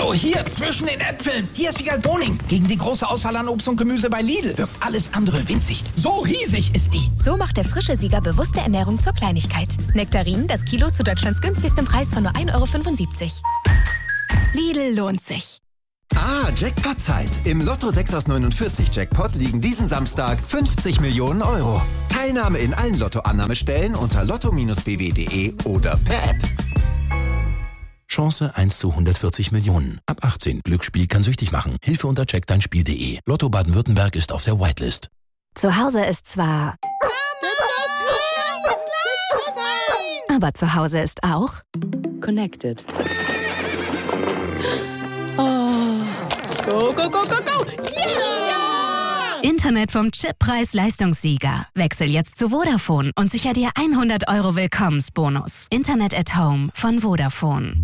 Hallo, hier, zwischen den Äpfeln. Hier ist Wiegald Boning. Gegen die große Auswahl an Obst und Gemüse bei Lidl wirkt alles andere winzig. So riesig ist die. So macht der frische Sieger bewusste Ernährung zur Kleinigkeit. Nektarinen, das Kilo zu Deutschlands günstigstem Preis von nur 1,75 €. Lidl lohnt sich. Jackpot-Zeit. Im Lotto 6 aus 49 Jackpot liegen diesen Samstag 50 Millionen €. Teilnahme in allen Lottoannahmestellen unter lotto-bw.de oder per App. Chance 1 zu 140 Millionen. Ab 18. Glücksspiel kann süchtig machen. Hilfe unter checkdeinspiel.de. Lotto Baden-Württemberg ist auf der Whitelist. Zu Hause ist zwar... aber zu Hause ist auch... Connected. Go, go, go, go, go! Yeah! Internet vom Chip-Preis-Leistungssieger. Wechsel jetzt zu Vodafone und sicher dir 100 € Willkommensbonus. Internet at Home von Vodafone.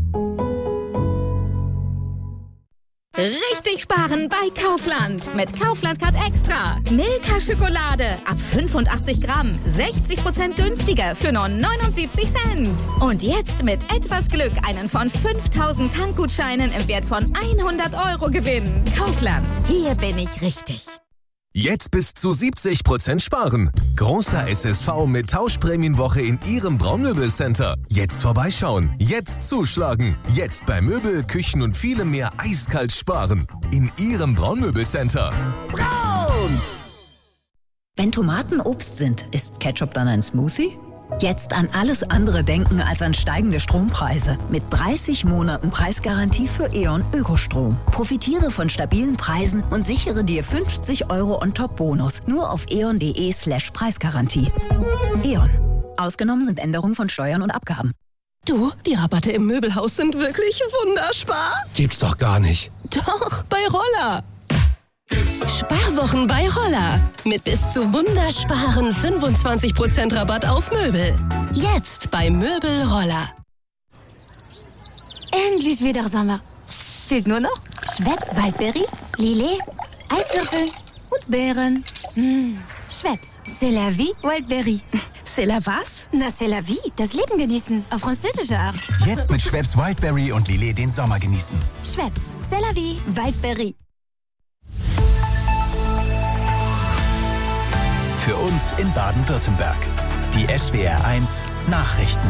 Richtig sparen bei Kaufland. Mit Kaufland Card Extra. Milka-Schokolade ab 85 Gramm. 60% günstiger für nur 79 Cent. Und jetzt mit etwas Glück einen von 5000 Tankgutscheinen im Wert von 100 € gewinnen. Kaufland. Hier bin ich richtig. Jetzt bis zu 70% sparen. Großer SSV mit Tauschprämienwoche in Ihrem Braunmöbelcenter. Jetzt vorbeischauen. Jetzt zuschlagen. Jetzt bei Möbel, Küchen und vielem mehr eiskalt sparen. In Ihrem Braunmöbelcenter. Braun! Wenn Tomaten Obst sind, ist Ketchup dann ein Smoothie? Jetzt an alles andere denken als an steigende Strompreise. Mit 30 Monaten Preisgarantie für E.ON Ökostrom. Profitiere von stabilen Preisen und sichere dir 50 € on top Bonus. Nur auf eon.de/Preisgarantie. E.ON. Ausgenommen sind Änderungen von Steuern und Abgaben. Du, die Rabatte im Möbelhaus sind wirklich wunderspar. Gibt's doch gar nicht. Doch, bei Roller. Sparwochen bei Roller. Mit bis zu wundersparen 25% Rabatt auf Möbel. Jetzt bei Möbel Roller. Endlich wieder Sommer. Fehlt nur noch Schweppes Waldbeere, Lillet, Eiswürfel und Beeren. Schweppes, c'est la vie, Waldbeere. C'est la was? Na, c'est la vie, das Leben genießen, auf französische Art. Jetzt mit Schweppes Wildberry und Lillet den Sommer genießen. Schweppes, c'est la vie, Waldbeere. Für uns in Baden-Württemberg. Die SWR1 Nachrichten.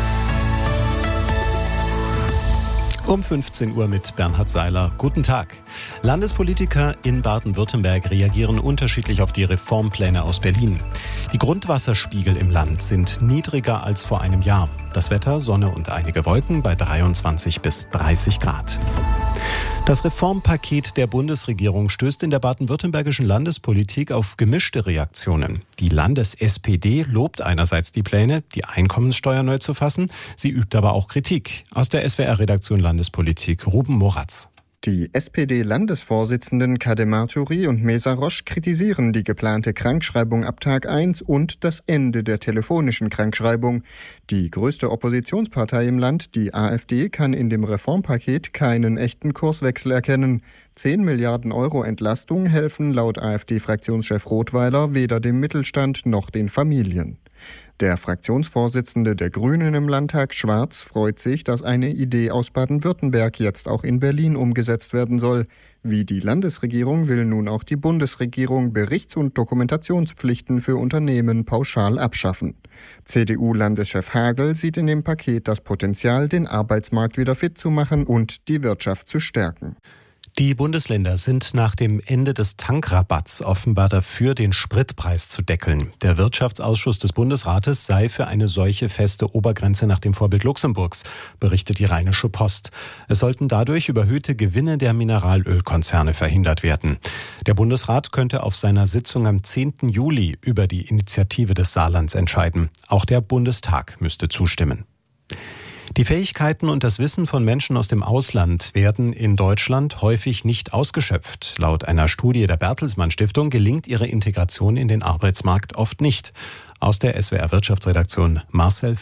Um 15 Uhr mit Bernhard Seiler. Guten Tag. Landespolitiker in Baden-Württemberg reagieren unterschiedlich auf die Reformpläne aus Berlin. Die Grundwasserspiegel im Land sind niedriger als vor einem Jahr. Das Wetter, Sonne und einige Wolken bei 23 bis 30 Grad. Das Reformpaket der Bundesregierung stößt in der baden-württembergischen Landespolitik auf gemischte Reaktionen. Die Landes-SPD lobt einerseits die Pläne, die Einkommenssteuer neu zu fassen. Sie übt aber auch Kritik. Aus der SWR-Redaktion Landespolitik, Ruben Moratz. Die SPD-Landesvorsitzenden Kademar Turi und Mesa Roche kritisieren die geplante Krankschreibung ab Tag 1 und das Ende der telefonischen Krankschreibung. Die größte Oppositionspartei im Land, die AfD, kann in dem Reformpaket keinen echten Kurswechsel erkennen. 10 Milliarden € Entlastung helfen laut AfD-Fraktionschef Rothweiler weder dem Mittelstand noch den Familien. Der Fraktionsvorsitzende der Grünen im Landtag, Schwarz, freut sich, dass eine Idee aus Baden-Württemberg jetzt auch in Berlin umgesetzt werden soll. Wie die Landesregierung will nun auch die Bundesregierung Berichts- und Dokumentationspflichten für Unternehmen pauschal abschaffen. CDU-Landeschef Hagel sieht in dem Paket das Potenzial, den Arbeitsmarkt wieder fit zu machen und die Wirtschaft zu stärken. Die Bundesländer sind nach dem Ende des Tankrabatts offenbar dafür, den Spritpreis zu deckeln. Der Wirtschaftsausschuss des Bundesrates sei für eine solche feste Obergrenze nach dem Vorbild Luxemburgs, berichtet die Rheinische Post. Es sollten dadurch überhöhte Gewinne der Mineralölkonzerne verhindert werden. Der Bundesrat könnte auf seiner Sitzung am 10. Juli über die Initiative des Saarlands entscheiden. Auch der Bundestag müsste zustimmen. Die Fähigkeiten und das Wissen von Menschen aus dem Ausland werden in Deutschland häufig nicht ausgeschöpft. Laut einer Studie der Bertelsmann Stiftung gelingt ihre Integration in den Arbeitsmarkt oft nicht. Aus der SWR Wirtschaftsredaktion Marcel Fehr.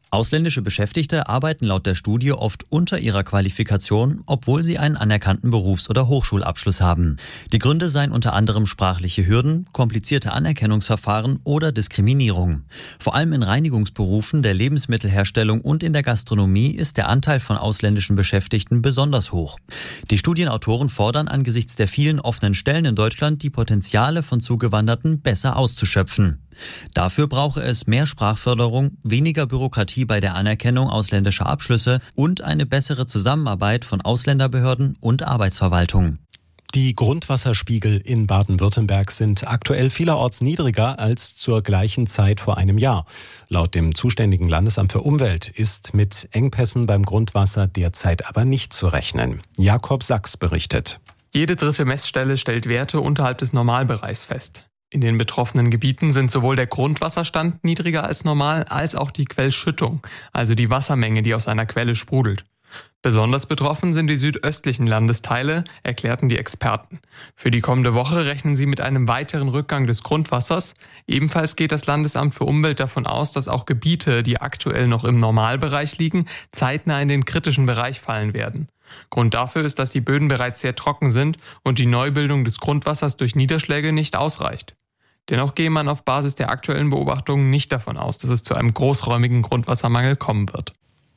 Ausländische Beschäftigte arbeiten laut der Studie oft unter ihrer Qualifikation, obwohl sie einen anerkannten Berufs- oder Hochschulabschluss haben. Die Gründe seien unter anderem sprachliche Hürden, komplizierte Anerkennungsverfahren oder Diskriminierung. Vor allem in Reinigungsberufen, der Lebensmittelherstellung und in der Gastronomie ist der Anteil von ausländischen Beschäftigten besonders hoch. Die Studienautoren fordern angesichts der vielen offenen Stellen in Deutschland, die Potenziale von Zugewanderten besser auszuschöpfen. Dafür brauche es mehr Sprachförderung, weniger Bürokratie bei der Anerkennung ausländischer Abschlüsse und eine bessere Zusammenarbeit von Ausländerbehörden und Arbeitsverwaltung. Die Grundwasserspiegel in Baden-Württemberg sind aktuell vielerorts niedriger als zur gleichen Zeit vor einem Jahr. Laut dem zuständigen Landesamt für Umwelt ist mit Engpässen beim Grundwasser derzeit aber nicht zu rechnen. Jakob Sachs berichtet. Jede dritte Messstelle stellt Werte unterhalb des Normalbereichs fest. In den betroffenen Gebieten sind sowohl der Grundwasserstand niedriger als normal, als auch die Quellschüttung, also die Wassermenge, die aus einer Quelle sprudelt. Besonders betroffen sind die südöstlichen Landesteile, erklärten die Experten. Für die kommende Woche rechnen sie mit einem weiteren Rückgang des Grundwassers. Ebenfalls geht das Landesamt für Umwelt davon aus, dass auch Gebiete, die aktuell noch im Normalbereich liegen, zeitnah in den kritischen Bereich fallen werden. Grund dafür ist, dass die Böden bereits sehr trocken sind und die Neubildung des Grundwassers durch Niederschläge nicht ausreicht. Dennoch gehe man auf Basis der aktuellen Beobachtungen nicht davon aus, dass es zu einem großräumigen Grundwassermangel kommen wird.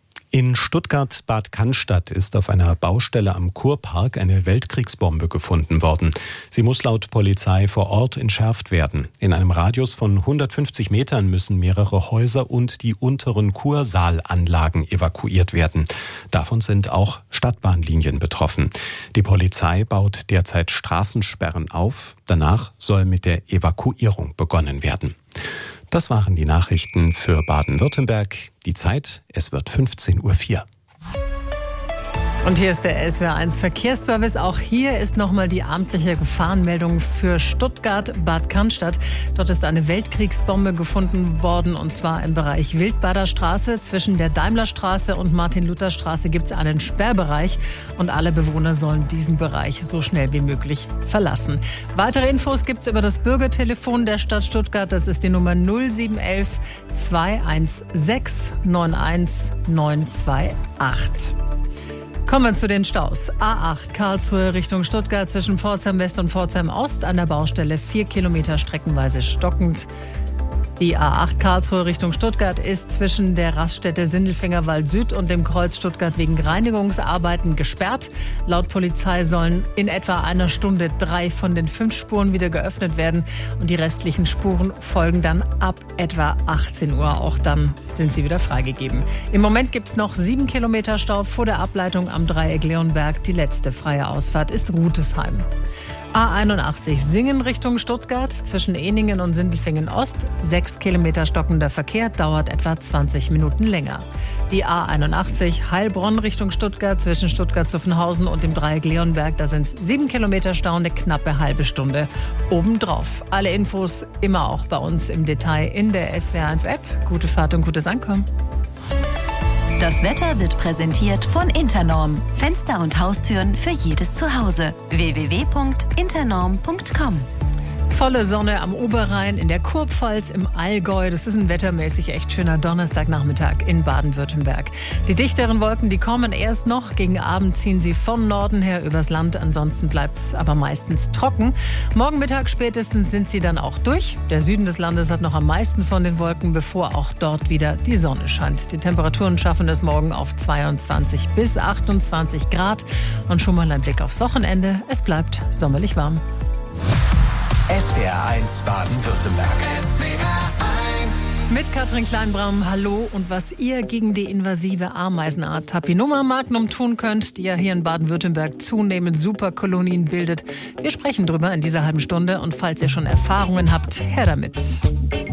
In Stuttgart-Bad Cannstatt ist auf einer Baustelle am Kurpark eine Weltkriegsbombe gefunden worden. Sie muss laut Polizei vor Ort entschärft werden. In einem Radius von 150 Metern müssen mehrere Häuser und die unteren Kursaalanlagen evakuiert werden. Davon sind auch Stadtbahnlinien betroffen. Die Polizei baut derzeit Straßensperren auf. Danach soll mit der Evakuierung begonnen werden. Das waren die Nachrichten für Baden-Württemberg. Die Zeit, es wird 15:04 Uhr. Und hier ist der SWR1 Verkehrsservice. Auch hier ist nochmal die amtliche Gefahrenmeldung für Stuttgart-Bad Cannstatt. Dort ist eine Weltkriegsbombe gefunden worden, und zwar im Bereich Wildbader Straße. Zwischen der Daimlerstraße und Martin-Luther-Straße gibt es einen Sperrbereich und alle Bewohner sollen diesen Bereich so schnell wie möglich verlassen. Weitere Infos gibt es über das Bürgertelefon der Stadt Stuttgart. Das ist die Nummer 0711 216 91 928. Kommen wir zu den Staus. A8 Karlsruhe Richtung Stuttgart zwischen Pforzheim West und Pforzheim Ost an der Baustelle 4 Kilometer streckenweise stockend. Die A8 Karlsruhe Richtung Stuttgart ist zwischen der Raststätte Sindelfingerwald Süd und dem Kreuz Stuttgart wegen Reinigungsarbeiten gesperrt. Laut Polizei sollen in etwa einer Stunde 3 von den 5 Spuren wieder geöffnet werden und die restlichen Spuren folgen dann ab etwa 18 Uhr. Auch dann sind sie wieder freigegeben. Im Moment gibt es noch 7 Kilometer Stau vor der Ableitung am Dreieck Leonberg. Die letzte freie Ausfahrt ist Rutesheim. A81 Singen Richtung Stuttgart zwischen Ehningen und Sindelfingen Ost. 6 Kilometer stockender Verkehr, dauert etwa 20 Minuten länger. Die A81 Heilbronn Richtung Stuttgart zwischen Stuttgart-Zuffenhausen und dem Dreieck Leonberg. Da sind es 7 Kilometer Stau, eine knappe halbe Stunde obendrauf. Alle Infos immer auch bei uns im Detail in der SWR1-App. Gute Fahrt und gutes Ankommen. Das Wetter wird präsentiert von Internorm. Fenster und Haustüren für jedes Zuhause. www.internorm.com. Volle Sonne am Oberrhein, in der Kurpfalz, im Allgäu. Das ist ein wettermäßig echt schöner Donnerstagnachmittag in Baden-Württemberg. Die dichteren Wolken, die kommen erst noch. Gegen Abend ziehen sie von Norden her übers Land. Ansonsten bleibt es aber meistens trocken. Morgen Mittag spätestens sind sie dann auch durch. Der Süden des Landes hat noch am meisten von den Wolken, bevor auch dort wieder die Sonne scheint. Die Temperaturen schaffen es morgen auf 22 bis 28 Grad. Und schon mal ein Blick aufs Wochenende. Es bleibt sommerlich warm. SWR1 Baden-Württemberg. Mit Katrin Kleinbraum, hallo. Und was ihr gegen die invasive Ameisenart Tapinoma magnum tun könnt, die ja hier in Baden-Württemberg zunehmend Superkolonien bildet. Wir sprechen drüber in dieser halben Stunde. Und falls ihr schon Erfahrungen habt, her damit.